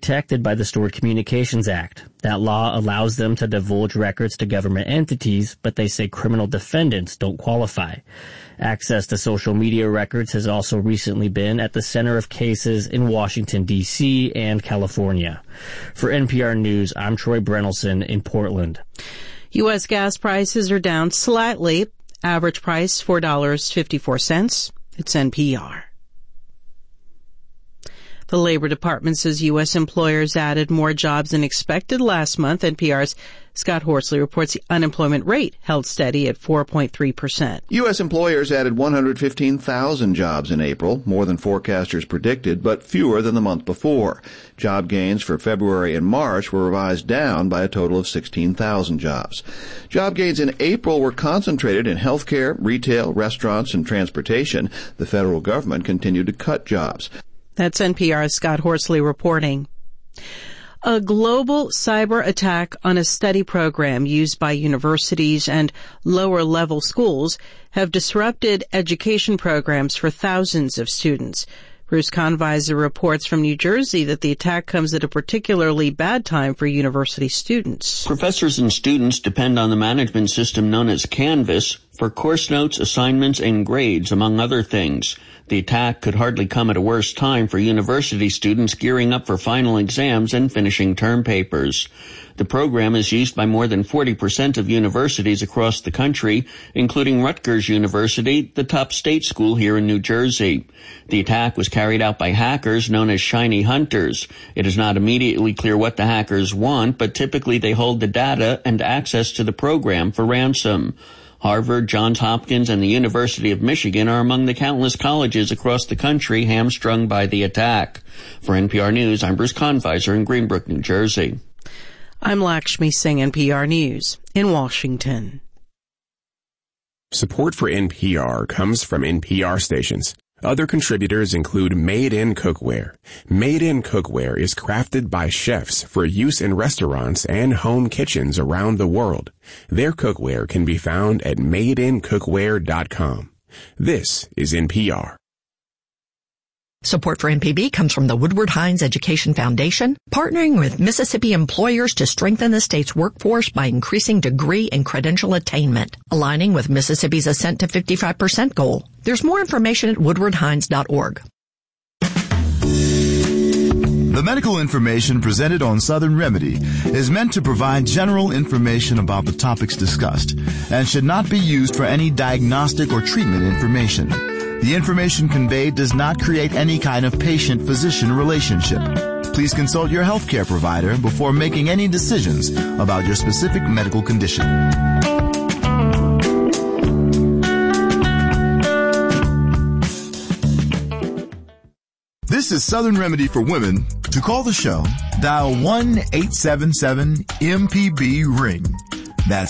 protected by the Stored Communications Act. That law allows them to divulge records to government entities, but they say criminal defendants don't qualify. Access to social media records has also recently been at the center of cases in Washington, D.C. and California. For NPR News, I'm Troy Brenelson in Portland. U.S. gas prices are down slightly. Average price, $4.54. It's NPR. The Labor Department says U.S. employers added more jobs than expected last month. NPR's Scott Horsley reports the unemployment rate held steady at 4.3%. U.S. employers added 115,000 jobs in April, more than forecasters predicted, but fewer than the month before. Job gains for February and March were revised down by a total of 16,000 jobs. Job gains in April were concentrated in healthcare, retail, restaurants, and transportation. The federal government continued to cut jobs. That's NPR's Scott Horsley reporting. A global cyber attack on a study program used by universities and lower-level schools have disrupted education programs for thousands of students. Bruce Conviser reports from New Jersey that the attack comes at a particularly bad time for university students. Professors and students depend on the management system known as Canvas for course notes, assignments, and grades, among other things. The attack could hardly come at a worse time for university students gearing up for final exams and finishing term papers. The program is used by more than 40% of universities across the country, including Rutgers University, the top state school here in New Jersey. The attack was carried out by hackers known as shiny hunters. It is not immediately clear what the hackers want, but typically they hold the data and access to the program for ransom. Harvard, Johns Hopkins, and the University of Michigan are among the countless colleges across the country hamstrung by the attack. For NPR News, I'm Bruce Conviser in Greenbrook, New Jersey. I'm Lakshmi Singh, NPR News in Washington. Support for NPR comes from NPR stations. Other contributors include Made in Cookware. Made in Cookware is crafted by chefs for use in restaurants and home kitchens around the world. Their cookware can be found at madeincookware.com. This is NPR. Support for MPB comes from the Woodward Hines Education Foundation, partnering with Mississippi employers to strengthen the state's workforce by increasing degree and credential attainment, aligning with Mississippi's Ascent to 55% goal. There's more information at woodwardhines.org. The medical information presented on Southern Remedy is meant to provide general information about the topics discussed and should not be used for any diagnostic or treatment information. The information conveyed does not create any kind of patient-physician relationship. Please consult your healthcare provider before making any decisions about your specific medical condition. This is Southern Remedy for Women. To call the show, dial 1-877-MPB-RING. That's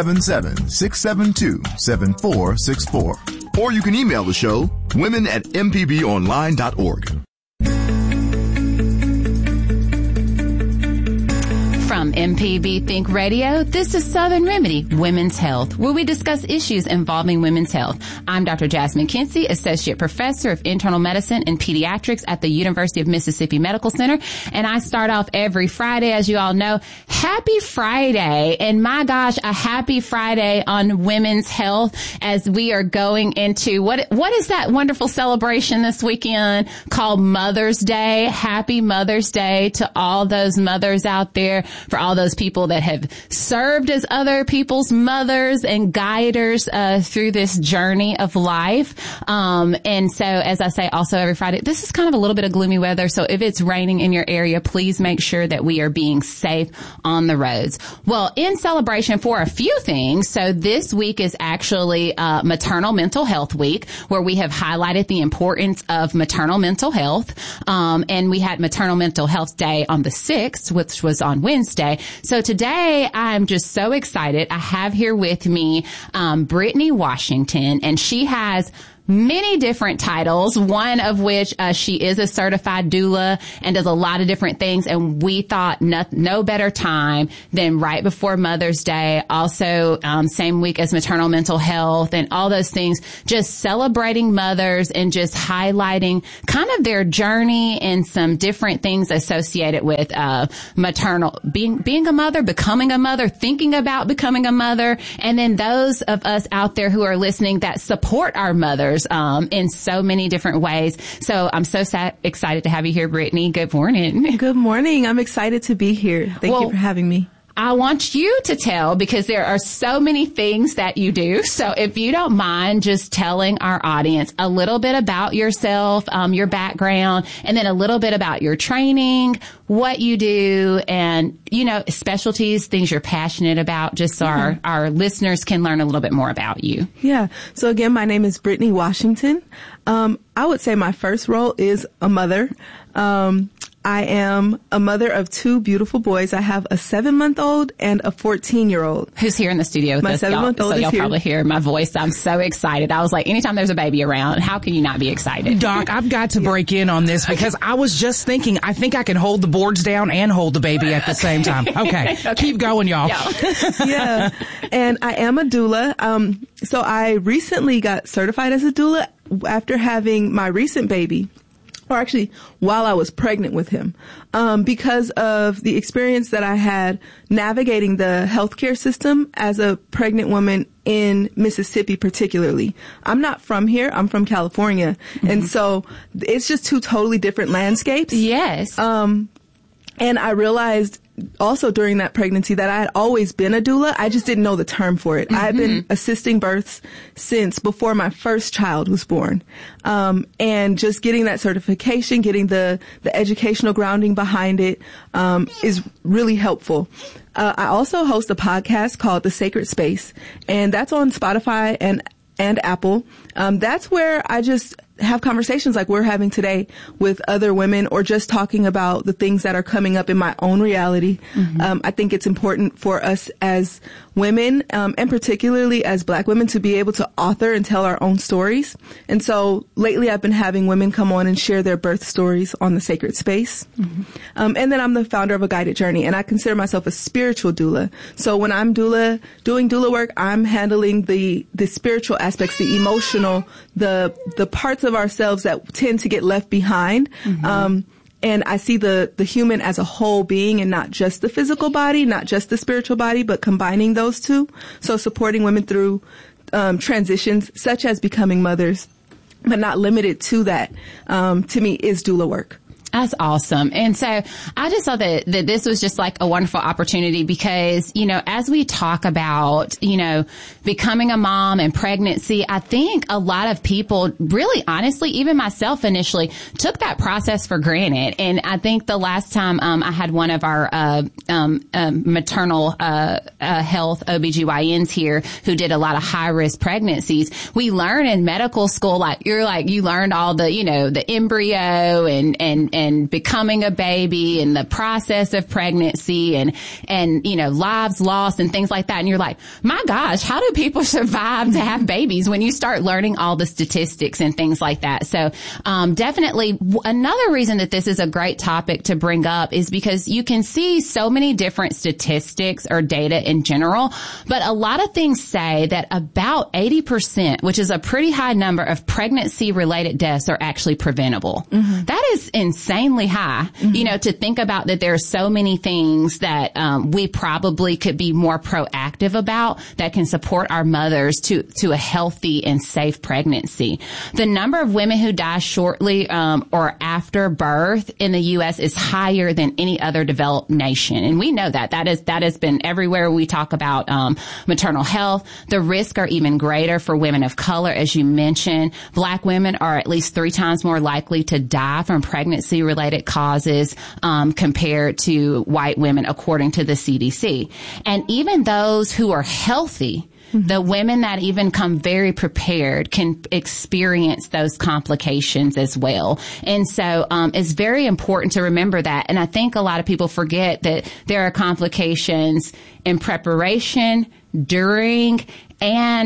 877-672-7464. Or you can email the show, women@mpbonline.org. From MPB Think Radio, this is Southern Remedy, Women's Health, where we discuss issues involving women's health. I'm Dr. Jasmine Kinsey, Associate Professor of Internal Medicine and Pediatrics at the University of Mississippi Medical Center, and I start off every Friday, as you all know. Happy Friday, and my gosh, a happy Friday on women's health as we are going into what is that wonderful celebration this weekend called Mother's Day. Happy Mother's Day to all those mothers out there, for all those people that have served as other people's mothers and guiders through this journey of life. And so, as I say, also every Friday, this is kind of a little bit of gloomy weather. So if it's raining in your area, please make sure that we are being safe on the roads. Well, in celebration for a few things, so this week is actually Maternal Mental Health Week, where we have highlighted the importance of maternal mental health. And we had Maternal Mental Health Day on the 6th, which was on Wednesday. So today I'm just so excited. I have here with me Brittany Washington, and she has many different titles, one of which she is a certified doula and does a lot of different things. And we thought no better time than right before Mother's Day, also same week as maternal mental health and all those things, just celebrating mothers and just highlighting kind of their journey and some different things associated with maternal, being a mother, becoming a mother, thinking about becoming a mother, and then those of us out there who are listening that support our mothers in so many different ways. So I'm so excited to have you here, Brittany. Good morning. Good morning. I'm excited to be here. Thank you for having me. I want you to tell, because there are so many things that you do. So if you don't mind just telling our audience a little bit about yourself, your background, and then a little bit about your training, what you do, and, specialties, things you're passionate about, just so our listeners can learn a little bit more about you. Yeah. So again, my name is Brittany Washington. I would say my first role is a mother. I am a mother of 2 beautiful boys. I have a 7-month-old and a 14-year-old. Who's here in the studio with us? My 7-month-old is y'all here. Probably hear my voice. I'm so excited. I was like, anytime there's a baby around, how can you not be excited? Doc, I've got to break in on this because I was just thinking, I think I can hold the boards down and hold the baby at the same time. Okay. Keep going, y'all. Yeah. And I am a doula. So I recently got certified as a doula after having my recent baby. Or actually, while I was pregnant with him, because of the experience that I had navigating the healthcare system as a pregnant woman in Mississippi, particularly. I'm not from here. I'm from California. Mm-hmm. And so it's just 2 totally different landscapes. Yes. And I realized also during that pregnancy that I had always been a doula. I just didn't know the term for it. Mm-hmm. I had been assisting births since before my first child was born. And just getting that certification, getting the educational grounding behind it, is really helpful. I also host a podcast called The Sacred Space, and that's on Spotify and Apple. That's where I just have conversations like we're having today with other women, or just talking about the things that are coming up in my own reality. Mm-hmm. I think it's important for us as women, and particularly as Black women, to be able to author and tell our own stories. And so lately I've been having women come on and share their birth stories on The Sacred Space. Mm-hmm. And then I'm the founder of A Guided Journey, and I consider myself a spiritual doula. So when I'm doing doula work, I'm handling the spiritual aspects, the emotional, the parts of ourselves that tend to get left behind. Mm-hmm. And I see the human as a whole being, and not just the physical body, not just the spiritual body, but combining those two. So supporting women through transitions such as becoming mothers, but not limited to that, to me is doula work. That's awesome. And so I just thought that this was just like a wonderful opportunity because, as we talk about, becoming a mom and pregnancy, I think a lot of people really, honestly, even myself initially, took that process for granted. And I think the last time I had one of our maternal health OBGYNs here who did a lot of high-risk pregnancies, we learn in medical school, you learned all the, the embryo and becoming a baby and the process of pregnancy and lives lost and things like that. And you're like, my gosh, how do people survive to have babies when you start learning all the statistics and things like that? So, definitely another reason that this is a great topic to bring up is because you can see so many different statistics or data in general, but a lot of things say that about 80%, which is a pretty high number of pregnancy related deaths, are actually preventable. Mm-hmm. That is insanely high, mm-hmm. To think about that there are so many things that we probably could be more proactive about that can support our mothers to a healthy and safe pregnancy. The number of women who die shortly or after birth in the U.S. is higher than any other developed nation. And we know that. That has been everywhere we talk about maternal health. The risks are even greater for women of color. As you mentioned, Black women are at least 3 times more likely to die from pregnancy-related causes compared to white women, according to the CDC. And even those who are healthy, the women that even come very prepared can experience those complications as well. And so it's very important to remember that. And I think a lot of people forget that there are complications in preparation, during, and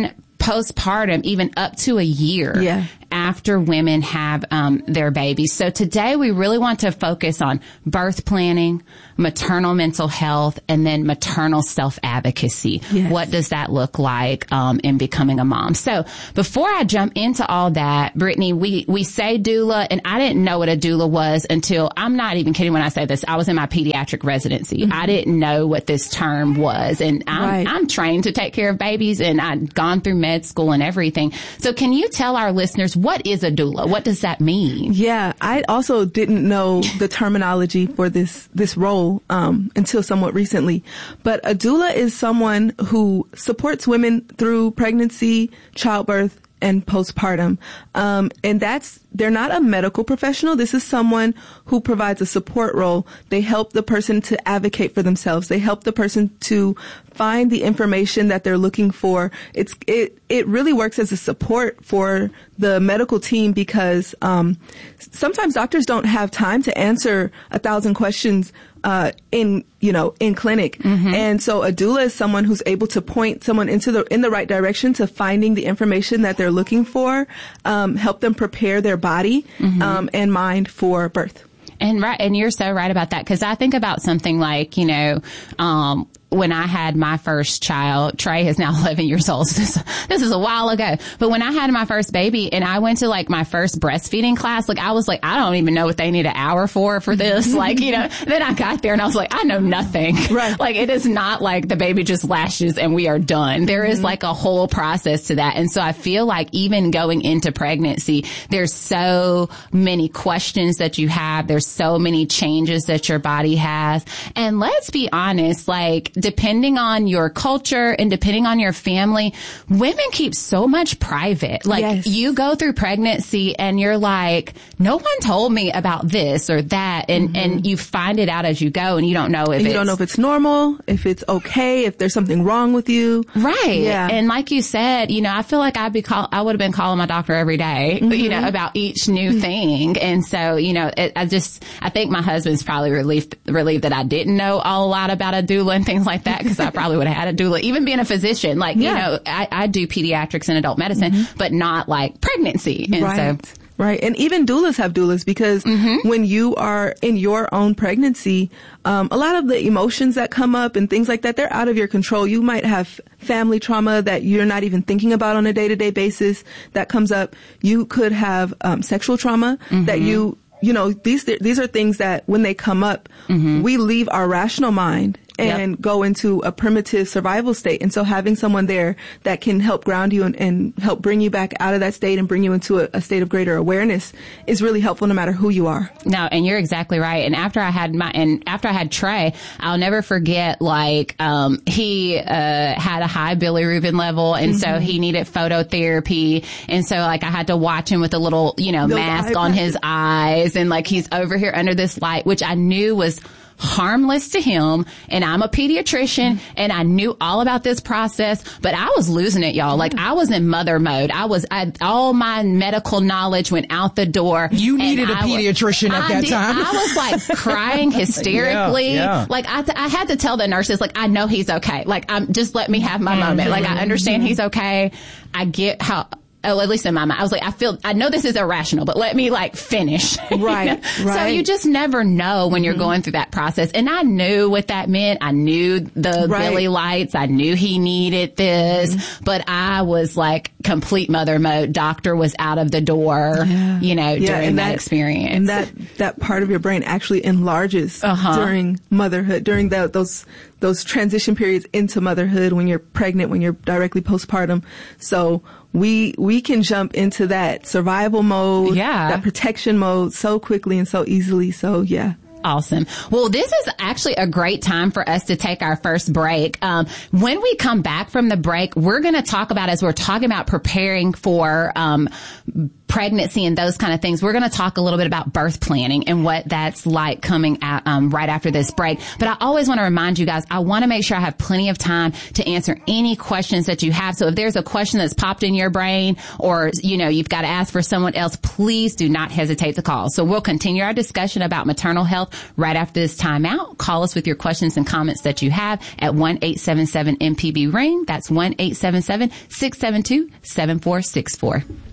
postpartum, even up to a year after women have their babies. So today we really want to focus on birth planning, maternal mental health, and then maternal self-advocacy. Yes. What does that look like in becoming a mom? So before I jump into all that, Brittany, we say doula, and I didn't know what a doula was until, I'm not even kidding when I say this, I was in my pediatric residency. I didn't know what this term was, and I'm trained to take care of babies, and I'd gone through med school and everything. So can you tell our listeners, what is a doula? What does that mean? Yeah, I also didn't know the terminology for this role until somewhat recently. But a doula is someone who supports women through pregnancy, childbirth, and postpartum. And they're not a medical professional. This is someone who provides a support role. They help the person to advocate for themselves. They help the person to find the information that they're looking for. It really works as a support for the medical team because sometimes doctors don't have time to answer 1,000 questions in clinic. And so a doula is someone who's able to point someone in the right direction to finding the information that they're looking for, help them prepare their body and mind for birth. And you're so right about that, because I think about something like, when I had my first child, Trey is now 11 years old. So this is a while ago. But when I had my first baby and I went to my first breastfeeding class, I was like, I don't even know what they need an hour for this. Then I got there and I was like, I know nothing. Right. It is not like the baby just latches and we are done. There is a whole process to that. And so I feel like even going into pregnancy, there's so many questions that you have. There's so many changes that your body has. And let's be honest, depending on your culture and depending on your family, women keep so much private. You go through pregnancy and you're like, no one told me about this or that. And you find it out as you go, and you don't know if it's normal, if it's okay, if there's something wrong with you. Right. Yeah. And like you said, I feel like I would have been calling my doctor every day, about each new thing. And so, I think my husband's probably relieved that I didn't know a lot about a doula and things like that, because I probably would have had a doula, even being a physician. I do pediatrics and adult medicine, but not pregnancy. And Right. And even doulas have doulas because when you are in your own pregnancy, a lot of the emotions that come up and things like that, they're out of your control. You might have family trauma that you're not even thinking about on a day-to-day basis that comes up. You could have sexual trauma that these are things that when they come up, we leave our rational mind and go into a primitive survival state. And so having someone there that can help ground you and help bring you back out of that state and bring you into a state of greater awareness is really helpful no matter who you are. No, and you're exactly right. And after I had Trey, I'll never forget, he had a high bilirubin level, and so he needed phototherapy. And so I had to watch him with a little, mask on his eyes, and he's over here under this light, which I knew was harmless to him. And I'm a pediatrician and I knew all about this process, but I was losing it, y'all. I was in mother mode. All my medical knowledge went out the door. You needed a pediatrician at that time. I was crying hysterically. I had to tell the nurses, I know he's okay. Just let me have my moment. I understand he's okay. I get how, at least in my mind, I was like, I know this is irrational, but let me finish. Right. So you just never know when you're going through that process. And I knew what that meant. I knew the Billy lights. I knew he needed this, but I was complete mother mode. Doctor was out of the door, during that experience. And that part of your brain actually enlarges during motherhood, during those transition periods into motherhood, when you're pregnant, when you're directly postpartum. So we can jump into that survival mode, that protection mode so quickly and so easily. So yeah. Awesome. Well, this is actually a great time for us to take our first break. When we come back from the break, we're going to talk about, as we're talking about preparing for pregnancy and those kind of things, we're going to talk a little bit about birth planning and what that's like coming out right after this break. But I always want to remind you guys, I want to make sure I have plenty of time to answer any questions that you have. So if there's a question that's popped in your brain, or you've got to ask for someone else, please do not hesitate to call. So we'll continue our discussion about maternal health right after this time out. Call us with your questions and comments that you have at 1-877-MPB-RING. That's 1-877-672-7464.